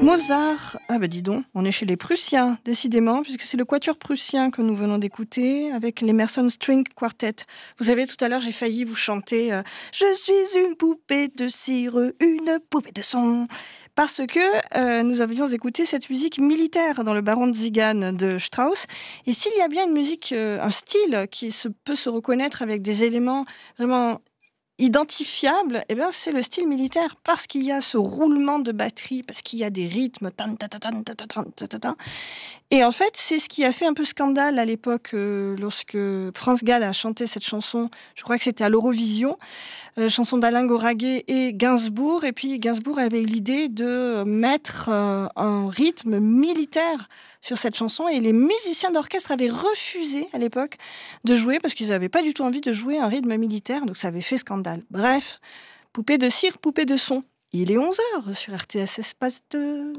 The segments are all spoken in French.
Mozart, ah bah dis donc, on est chez les Prussiens, décidément, puisque c'est le quatuor prussien que nous venons d'écouter avec l'Emerson String Quartet. Vous savez, tout à l'heure, j'ai failli vous chanter Je suis une poupée de cire, une poupée de son », parce que nous avions écouté cette musique militaire dans le Baron de Zigan de Strauss. Et s'il y a bien une musique, un style qui peut se reconnaître avec des éléments vraiment identifiable, eh bien, c'est le style militaire, parce qu'il y a ce roulement de batterie, parce qu'il y a des rythmes. Et en fait, c'est ce qui a fait un peu scandale à l'époque, lorsque Franz Gall a chanté cette chanson, je crois que c'était à l'Eurovision, chanson d'Alain Goraguet et Gainsbourg. Et puis Gainsbourg avait eu l'idée de mettre un rythme militaire sur cette chanson, et les musiciens d'orchestre avaient refusé à l'époque de jouer parce qu'ils n'avaient pas du tout envie de jouer un rythme militaire, donc ça avait fait scandale. Bref, poupée de cire, poupée de son. Il est 11h sur RTS Espace 2.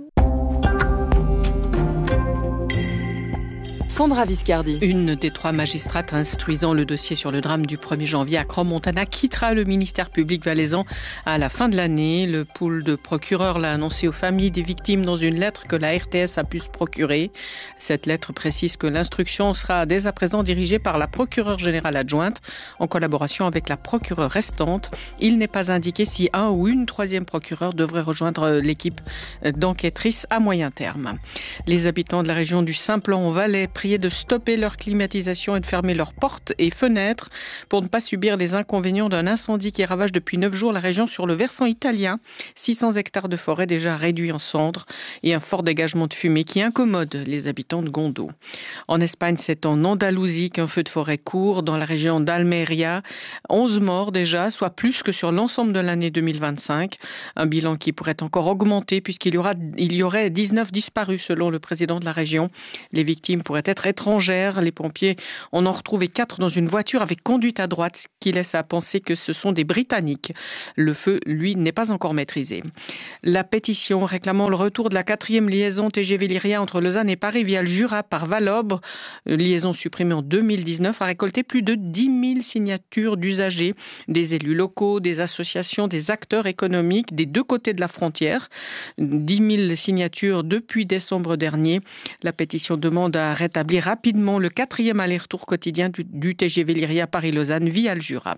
Sandra Viscardi. Une des 3 magistrates instruisant le dossier sur le drame du 1er janvier à Crans-Montana quittera le ministère public valaisan à la fin de l'année. Le pool de procureurs l'a annoncé aux familles des victimes dans une lettre que la RTS a pu se procurer. Cette lettre précise que l'instruction sera dès à présent dirigée par la procureure générale adjointe en collaboration avec la procureure restante. Il n'est pas indiqué si un ou une 3e procureure devrait rejoindre l'équipe d'enquêtrices à moyen terme. Les habitants de la région du Simplon-Valais prier de stopper leur climatisation et de fermer leurs portes et fenêtres pour ne pas subir les inconvénients d'un incendie qui ravage depuis 9 jours la région sur le versant italien. 600 hectares de forêt déjà réduits en cendres et un fort dégagement de fumée qui incommode les habitants de Gondo. En Espagne, c'est en Andalousie qu'un feu de forêt court dans la région d'Almeria. 11 morts déjà, soit plus que sur l'ensemble de l'année 2025. Un bilan qui pourrait encore augmenter puisqu'il y aurait 19 disparus selon le président de la région. Les victimes pourraient être étrangères. Les pompiers en ont retrouvé 4 dans une voiture avec conduite à droite, ce qui laisse à penser que ce sont des Britanniques. Le feu, lui, n'est pas encore maîtrisé. La pétition réclamant le retour de la 4e liaison TGV Lyria entre Lausanne et Paris via le Jura par Valobre, liaison supprimée en 2019, a récolté plus de 10 000 signatures d'usagers, des élus locaux, des associations, des acteurs économiques des 2 côtés de la frontière. 10 000 signatures depuis décembre dernier. La pétition demande à rétablir rapidement le 4e aller-retour quotidien du TGV Lyria Paris-Lausanne via le Jura.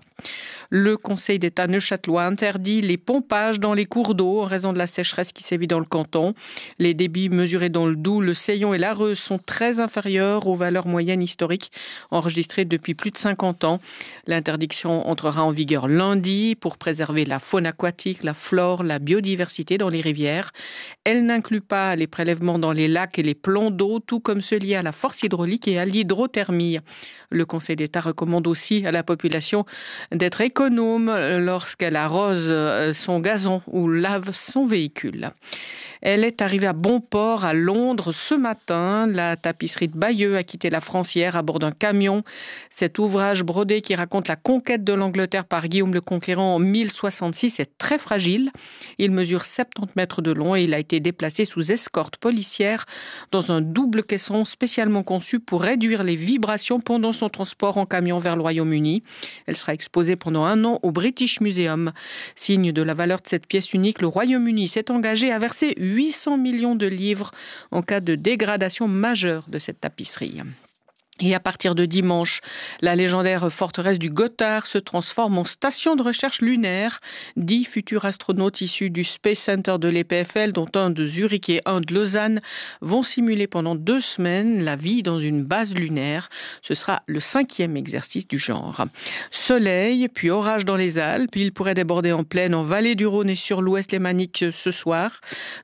Le Conseil d'État neuchâtelois interdit les pompages dans les cours d'eau en raison de la sécheresse qui sévit dans le canton. Les débits mesurés dans le Doubs, le Seillon et l'Areuse sont très inférieurs aux valeurs moyennes historiques enregistrées depuis plus de 50 ans. L'interdiction entrera en vigueur lundi pour préserver la faune aquatique, la flore, la biodiversité dans les rivières. Elle n'inclut pas les prélèvements dans les lacs et les plans d'eau, tout comme ceux liés à la force hydraulique et à l'hydrothermie. Le Conseil d'État recommande aussi à la population d'être économe lorsqu'elle arrose son gazon ou lave son véhicule. Elle est arrivée à bon port à Londres ce matin. La tapisserie de Bayeux a quitté la France hier à bord d'un camion. Cet ouvrage brodé qui raconte la conquête de l'Angleterre par Guillaume le Conquérant en 1066 est très fragile. Il mesure 70 mètres de long et il a été déplacé sous escorte policière dans un double caisson spécialement conçu pour réduire les vibrations pendant son transport en camion vers le Royaume-Uni. Elle sera exposée pendant 1 an au British Museum. Signe de la valeur de cette pièce unique, le Royaume-Uni s'est engagé à verser 800 millions de livres en cas de dégradation majeure de cette tapisserie. Et à partir de dimanche, la légendaire forteresse du Gothard se transforme en station de recherche lunaire. 10 futurs astronautes issus du Space Center de l'EPFL, dont un de Zurich et un de Lausanne, vont simuler pendant 2 semaines la vie dans une base lunaire. Ce sera le 5e exercice du genre. Soleil, puis orage dans les Alpes. Il pourrait déborder en plaine en vallée du Rhône et sur l'ouest lémanique ce soir.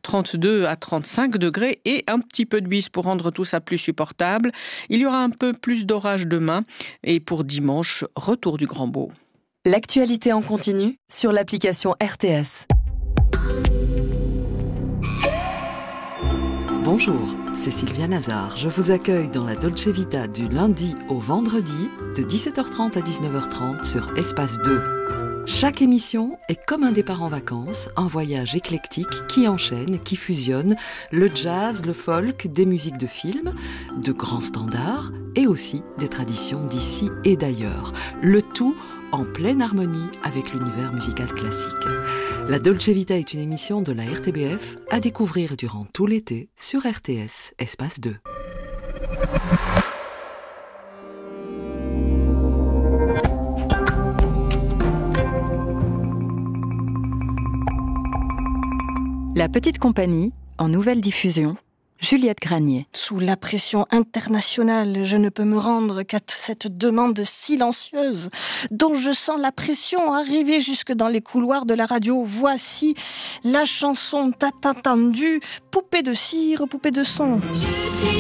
32 à 35 degrés et un petit peu de bise pour rendre tout ça plus supportable. Il y aura un peu plus d'orage demain et pour dimanche, retour du grand beau. L'actualité en continu sur l'application RTS. Bonjour, c'est Sylvia Nazar. Je vous accueille dans la Dolce Vita du lundi au vendredi de 17h30 à 19h30 sur Espace 2. Chaque émission est comme un départ en vacances, un voyage éclectique qui enchaîne, qui fusionne le jazz, le folk, des musiques de films, de grands standards et aussi des traditions d'ici et d'ailleurs. Le tout en pleine harmonie avec l'univers musical classique. La Dolce Vita est une émission de la RTBF à découvrir durant tout l'été sur RTS, Espace 2. La Petite Compagnie, en nouvelle diffusion, Juliette Granier. Sous la pression internationale, je ne peux me rendre qu'à cette demande silencieuse dont je sens la pression arriver jusque dans les couloirs de la radio. Voici la chanson tant attendue, Poupée de cire, poupée de son.